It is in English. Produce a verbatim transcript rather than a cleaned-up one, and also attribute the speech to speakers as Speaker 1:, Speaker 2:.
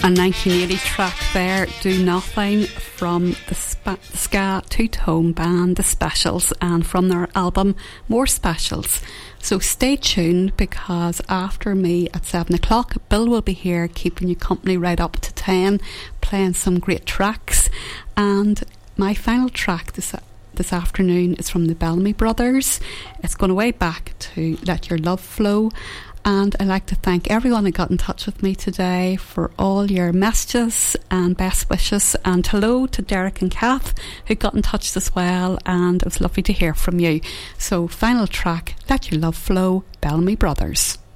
Speaker 1: A nineteen eighty track there, Do Nothing, from the, spa- the Ska two-tone band The Specials, and from their album More Specials. So stay tuned, because after me at seven o'clock, Bill will be here keeping you company right up to ten, playing some great tracks. And my final track this this afternoon is from the Bellamy Brothers. It's going way back to Let Your Love Flow. And I'd like to thank everyone who got in touch with me today for all your messages and best wishes. And hello to Derek and Kath, who got in touch as well. And it was lovely to hear from you. So final track, Let Your Love Flow, Bellamy Brothers.